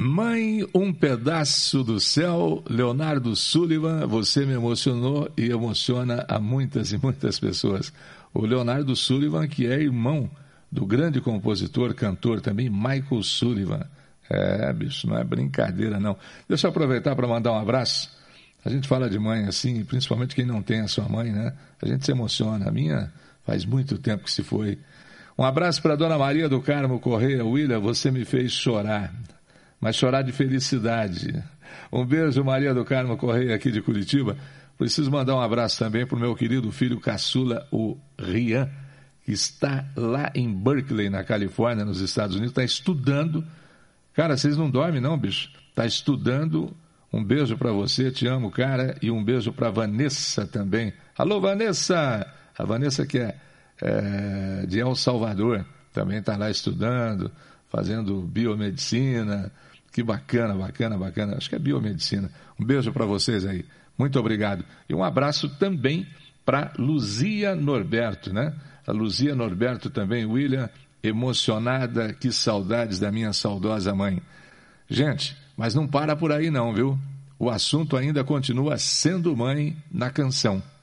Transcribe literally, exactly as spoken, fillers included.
Mãe, um pedaço do céu, Leonardo Sullivan, você me emocionou e emociona a muitas e muitas pessoas. O Leonardo Sullivan, que é irmão do grande compositor, cantor também, Michael Sullivan. É, bicho, não é brincadeira não. Deixa eu aproveitar para mandar um abraço. A gente fala de mãe assim, principalmente quem não tem a sua mãe, né? A gente se emociona. A minha faz muito tempo que se foi. Um abraço para a dona Maria do Carmo Correia. William, você me fez chorar, mas chorar de felicidade. Um beijo, Maria do Carmo Correia, aqui de Curitiba. Preciso mandar um abraço também para o meu querido filho caçula, o Rian, que está lá em Berkeley, na Califórnia, nos Estados Unidos, está estudando. Cara, vocês não dormem não, bicho? Está estudando. Um beijo para você, te amo, cara. E um beijo para Vanessa também. Alô, Vanessa! A Vanessa que é, é de El Salvador, também está lá estudando, fazendo biomedicina. Que bacana, bacana, bacana. Acho que é biomedicina. Um beijo para vocês aí. Muito obrigado. E um abraço também para Luzia Norberto, né? A Luzia Norberto também, William, emocionada, que saudades da minha saudosa mãe. Gente, mas não para por aí não, viu? O assunto ainda continua sendo mãe na canção.